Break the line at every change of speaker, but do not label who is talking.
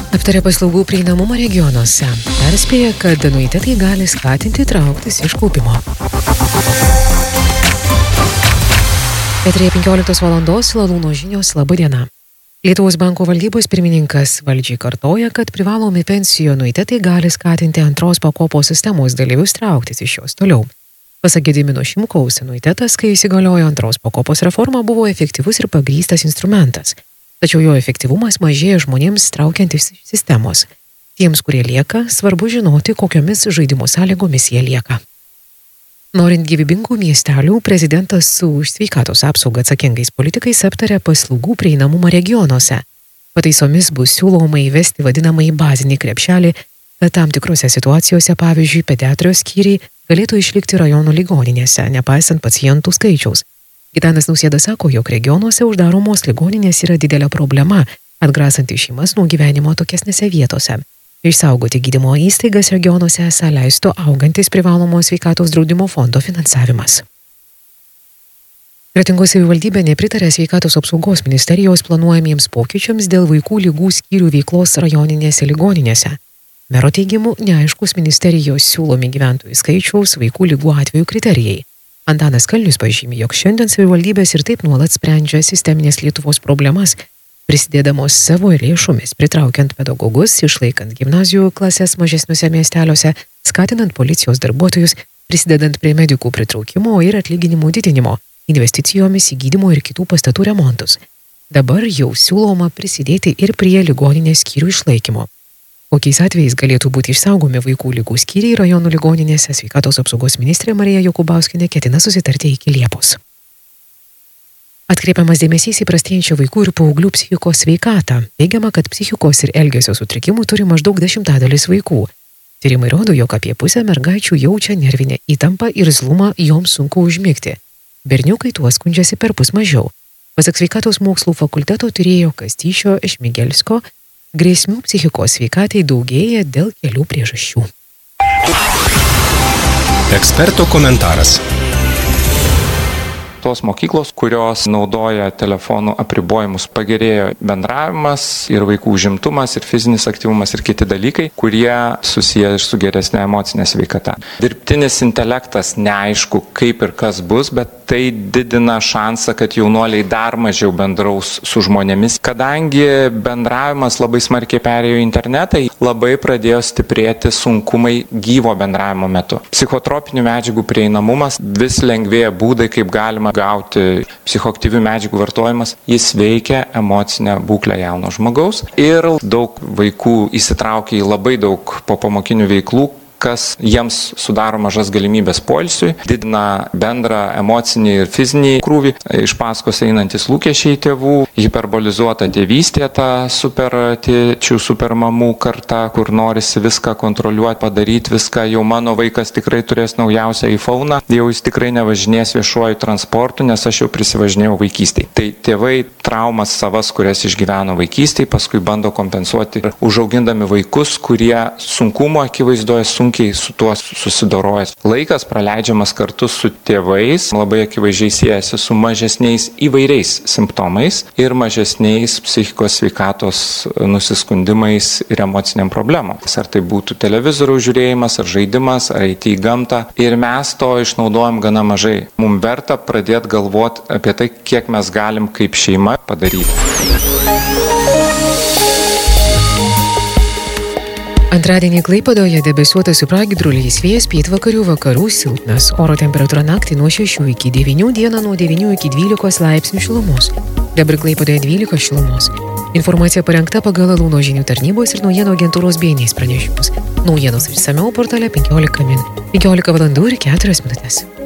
Aptarė paslaugų prieinamumą regionuose. Perspėja, kad anuitetai gali skatinti trauktis iš kaupimo. Eteryje 15 valandos Lalūno žinios. Labą dieną. Lietuvos banko valdybos pirmininkas valdžiai kartoja, kad privalomi pensijų anuitetai gali skatinti antros pakopos sistemos dalyvius trauktis iš jos toliau. Pasak Gedimino Šimkaus, anuitetas, kai įsigaliojo antros pakopos reforma, buvo efektyvus ir pagrįstas instrumentas. Tačiau jo efektyvumas mažėja žmonėms traukiantis iš sistemos. Tiems, kurie lieka, svarbu žinoti, kokiomis žaidimo sąlygomis jie lieka. Norint gyvybingų miestelių, prezidentas su už sveikatos apsaugą atsakingais politikais aptarė paslaugų prieinamumą regionuose. Pataisomis bus siūloma įvesti vadinamąjį bazinį krepšelį, kad tam tikrose situacijose, pavyzdžiui, pediatrijos skyriai galėtų išlikti rajonų ligoninėse, nepaisant pacientų skaičiaus. Gitanas Nausėda sako, jog regionuose uždaromos ligoninės yra didelė problema, atgrasanti šeimas nuo gyvenimo tokiesnėse vietose. Išsaugoti gydymo įstaigas regionuose esą leistų augantis privalomo sveikatos draudimo fondo finansavimas. Kretingos savivaldybė nepritarė sveikatos apsaugos ministerijos planuojamiems pokyčiams dėl vaikų ligų skyrių veiklos rajoninėse ligoninėse. Mero teigimu, neaiškus ministerijos siūlomi gyventojų skaičiaus vaikų ligų atvejų kriterijai. Antanas Kalnius pažymė, jog šiandien savivaldybės ir taip nuolat sprendžia sisteminės Lietuvos problemas, prisidėdamos savo lėšomis, pritraukiant pedagogus, išlaikant gimnazijų klases mažesniuose miesteliuose, skatinant policijos darbuotojus, prisidedant prie medikų pritraukimo ir atlyginimų didinimo, investicijomis į gydymo ir kitų pastatų remontus. Dabar jau siūloma prisidėti ir prie ligoninės skyrių išlaikymo. Kokiais atvejais galėtų būti išsaugomi vaikų ligų skyriai rajonų ligoninėse, sveikatos apsaugos ministrė Marija Jokubauskienė ketina susitarti iki Liepos. Atkreipiamas dėmesys į prastėjančią vaikų ir paauglių psichikos sveikatą. Teigiama, kad psichikos ir elgesio sutrikimų turi maždaug 10% vaikų. Tyrimai rodo, jog apie pusę mergaičių jaučia nervinę įtampą ir irzlumą, joms sunku užmigti. Berniukai tuo skundžiasi perpus mažiau. Pasak sveikatos mokslų fakulteto tyrėjo Kastyčio Šmigelsko, grėsmių psichikos sveikatai daugėja dėl kelių priežasčių.
Eksperto komentaras.
Tos mokyklos, kurios naudoja telefonų apribojimus, pagerėjo bendravimas ir vaikų užimtumas, ir fizinis aktyvumas, ir kiti dalykai, kurie susiję ir su geresnė emocinė sveikata. Dirbtinis intelektas neaišku, kaip ir kas bus, bet tai didina šansą, kad jaunuoliai dar mažiau bendraus su žmonėmis. Kadangi bendravimas labai smarkiai perėjo į internetą, labai pradėjo stiprėti sunkumai gyvo bendravimo metu. Psichotropinių medžiagų prieinamumas, vis lengvėja būdai, kaip galima gauti psichoaktyvių medžiagų vartojimas, jis veikia emocinę būklę jauno žmogaus ir daug vaikų įsitraukia į labai daug popamokinių veiklų, kas jiems sudaro mažas galimybės poilsiui, didina bendrą emocinį ir fizinį krūvį, iš paskos einantis lūkesčiai tėvų, hiperbolizuota tėvystė, ta super tėčių, super mamų karta, kur norisi viską kontroliuoti, padaryti viską, jau mano vaikas tikrai turės naujausią iPhone'ą, jau jis tikrai nevažinės viešuoju transportu, nes aš jau prisivažinėjau vaikystėje. Tai tėvai traumas savas, kurias išgyveno vaikystėje, paskui bando kompensuoti užaugindami vaikus, kurie sunkumo akivaizdoje sunkiai su tuo susidoroja. Laikas praleidžiamas kartu su tėvais labai akivaizdžiai siejasi su mažesniais įvairiais simptomais ir mažesniais psichikos sveikatos nusiskundimais ir emociniam problemom. Ar tai būtų televizoriaus žiūrėjimas, ar žaidimas, ar eiti į gamtą. Ir mes to išnaudojam gana mažai. Mums verta pradėti galvoti apie tai, kiek mes galim kaip šeima padaryti.
Antradienį Klaipėdoje debesuota su pragiedruliais, vėjas pietvakarių vakarų silpnas. Oro temperatūra naktį nuo 6 iki 9, dieną nuo 9 iki 12 laipsnių šilumos. Dabar Klaipėdoje 12 šilumos. Informacija parengta pagal Lalūno žinių tarnybos ir naujienų agentūros BNS pranešimus. Naujienos išsamiau portale 15 min. 15 valandų ir 4 minutės.